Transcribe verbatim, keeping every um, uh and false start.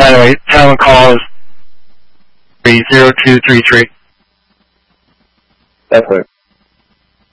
by the way, tell them call is zero two three three. That's right.